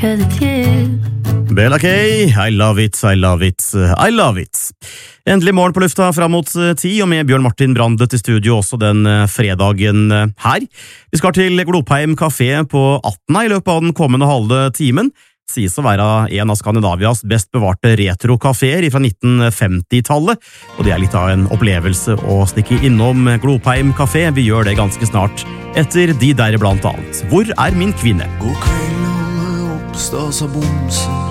'cause it's you. Bella K, I love it, I love it, I love it. Endelig morgen på lufta fram mot 10, og med Bjørn Martin Brandet i studio også den fredagen her. Vi skal til Glopheim Café på Atna i løpet av den kommende halve timen. Sies å være en av Skandinavias best bevarte retro-kaféer fra 1950-tallet, og det er litt av en opplevelse å stikke innom Glopheim Café. Vi gjør det ganske snart etter de der blant annet. Hvor er min kvinne? God kveld, alle opp, stas av bomsen.